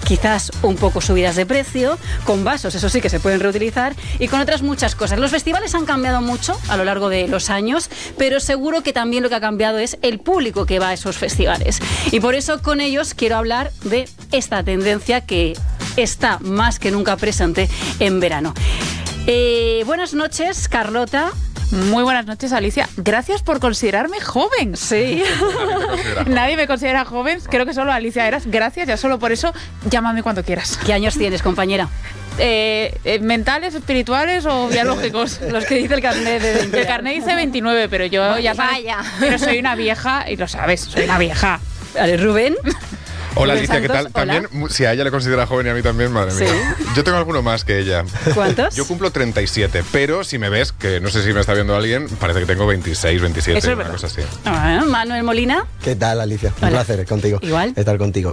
quizás un poco subidas de precio, con vasos, eso sí que se pueden reutilizar, y con otras muchas cosas. Los festivales han cambiado mucho a lo largo de los años, pero seguro que también lo que ha cambiado es el público que va a esos festivales. Y por eso con ellos quiero hablar de esta tendencia que está más que nunca presente en verano. Buenas noches, Carlota. Muy buenas noches, Alicia. Gracias por considerarme joven. Sí. Nadie me considera joven. Creo que solo Alicia eras. Gracias, ya solo por eso, llámame cuando quieras. ¿Qué años tienes, compañera? ¿Mentales, espirituales o biológicos? Los que dice el carnet de 20. El carnet dice 29, pero yo ya sabes. Pero soy una vieja y lo sabes, soy una vieja. Vale, Rubén. Hola, Rubén Alicia, ¿qué Santos, tal? hola. También, si a ella le considera joven y a mí también, madre mía. Sí. Yo tengo alguno más que ella. ¿Cuántos? Yo cumplo 37, pero si me ves, que no sé si me está viendo alguien, parece que tengo 26, 27, Eso es una verdad. cosa así. Manuel Molina. ¿Qué tal, Alicia? Un Hola. placer contigo. Igual. Estar contigo.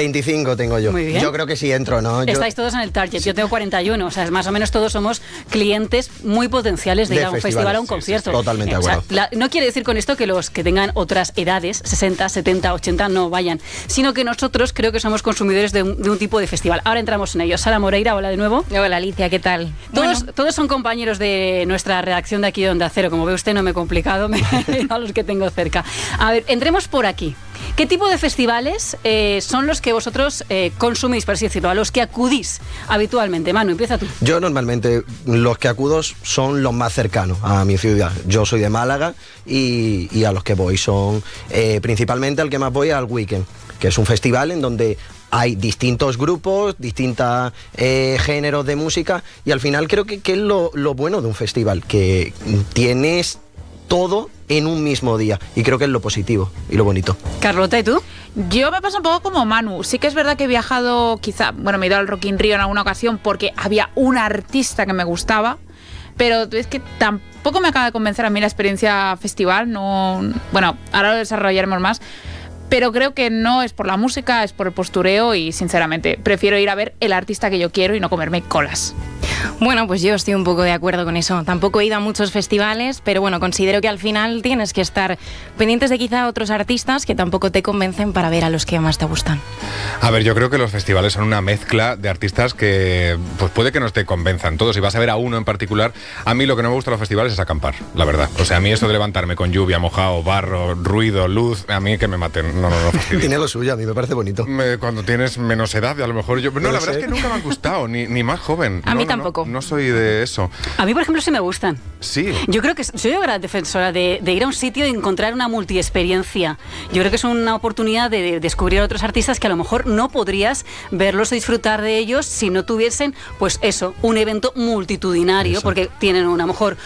25 tengo yo. Muy bien. Yo creo que sí entro, ¿no? Estáis todos en el target. Yo tengo 41. O sea, más o menos todos somos clientes muy potenciales de ir a un festival, a un concierto. Totalmente de acuerdo. No quiere decir con esto que los que tengan otras edades, 60, 70, 80, no vayan, sino que nosotros creo que somos consumidores de un tipo de festival. Ahora entramos en ello. Sara Moreira, hola de nuevo. Hola, Alicia, ¿qué tal? Todos son compañeros de nuestra redacción de aquí de Onda Cero. Como ve usted, no me he complicado, a los que tengo cerca. A ver, entremos por aquí. ¿Qué tipo de festivales son los que vosotros consumís, por así decirlo, a los que acudís habitualmente? Manu, empieza tú. Yo normalmente los que acudo son los más cercanos a mi ciudad. Yo soy de Málaga y a los que voy son principalmente al que más voy al Weekend, que es un festival en donde hay distintos grupos, distintos géneros de música, y al final creo que es lo bueno de un festival, que tienes todo en un mismo día, y creo que es lo positivo y lo bonito. Carlota, ¿y tú? Yo me pasa un poco como Manu. Sí que es verdad que he viajado, me he ido al Rock in Rio en alguna ocasión porque había un artista que me gustaba, pero es que tampoco me acaba de convencer a mí la experiencia festival. No, bueno, ahora lo desarrollaremos más. Pero creo que no es por la música, es por el postureo y, sinceramente, prefiero ir a ver el artista que yo quiero y no comerme colas. Bueno, pues yo estoy un poco de acuerdo con eso. Tampoco he ido a muchos festivales, pero bueno, considero que al final tienes que estar pendientes de quizá otros artistas que tampoco te convencen para ver a los que más te gustan. A ver, yo creo que los festivales son una mezcla de artistas que pues puede que no te convenzan todos. Si vas a ver a uno en particular, a mí lo que no me gusta de los festivales es acampar, la verdad. O sea, a mí eso de levantarme con lluvia, mojado, barro, ruido, luz, a mí que me maten. No fastidio. Tiene lo suyo, a mí me parece bonito. Cuando tienes menos edad, a lo mejor yo... No, la verdad es que nunca me han gustado, ni más joven. A mí tampoco. No soy de eso. A mí, por ejemplo, sí me gustan. Sí. Yo creo que soy una defensora de ir a un sitio y encontrar una multiexperiencia. Yo creo que es una oportunidad de descubrir a otros artistas que a lo mejor no podrías verlos o disfrutar de ellos si no tuviesen, pues eso, un evento multitudinario, porque tienen a lo mejor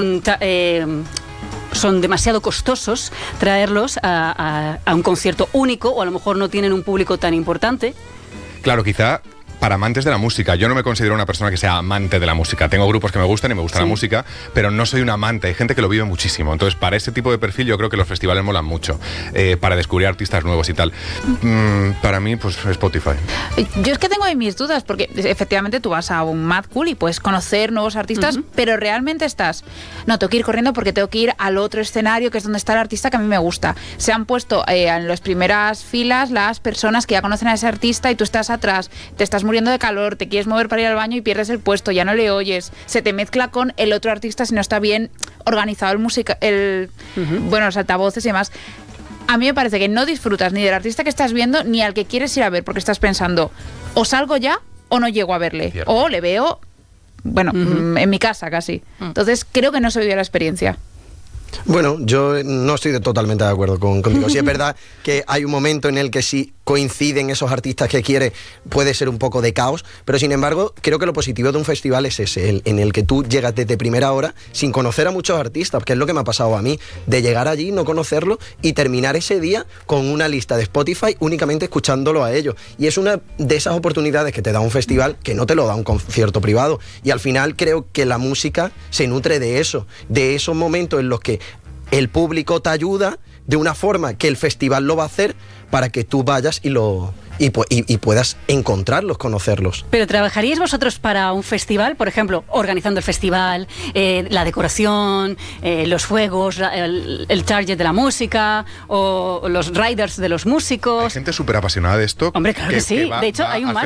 son demasiado costosos traerlos a un concierto único, o a lo mejor no tienen un público tan importante. Claro, quizá para amantes de la música. Yo no me considero una persona que sea amante de la música. Tengo grupos que me gustan y me gusta la música, pero no soy un amante. Hay gente que lo vive muchísimo. Entonces, para ese tipo de perfil, yo creo que los festivales molan mucho. Para descubrir artistas nuevos y tal. Para mí, pues Spotify. Yo es que tengo ahí mis dudas, porque efectivamente tú vas a un Mad Cool y puedes conocer nuevos artistas, pero realmente no, tengo que ir corriendo porque tengo que ir al otro escenario, que es donde está el artista que a mí me gusta. Se han puesto en las primeras filas las personas que ya conocen a ese artista y tú estás atrás, te estás muriendo de calor, te quieres mover para ir al baño y pierdes el puesto, ya no le oyes, se te mezcla con el otro artista si no está bien organizado los altavoces y demás. A mí me parece que no disfrutas ni del artista que estás viendo ni al que quieres ir a ver, porque estás pensando, o salgo ya o no llego a verle, Cierto. o le veo, en mi casa casi. Entonces creo que no se vivió la experiencia. Bueno, yo no estoy totalmente de acuerdo contigo. Sí es verdad que hay un momento en el que sí coinciden esos artistas que quieres, puede ser un poco de caos, pero sin embargo creo que lo positivo de un festival es ese, en el que tú llegas desde primera hora sin conocer a muchos artistas, que es lo que me ha pasado a mí, de llegar allí, no conocerlo y terminar ese día con una lista de Spotify únicamente escuchándolo a ellos. Y es una de esas oportunidades que te da un festival que no te lo da un concierto privado. Y al final creo que la música se nutre de eso, de esos momentos en los que el público te ayuda de una forma que el festival lo va a hacer para que tú vayas y puedas encontrarlos, conocerlos. ¿Pero trabajaríais vosotros para un festival? Por ejemplo, organizando el festival, la decoración, los juegos, el target de la música o los riders de los músicos. Hay gente súper apasionada de esto. Hombre, claro que sí. De hecho, hay un máster.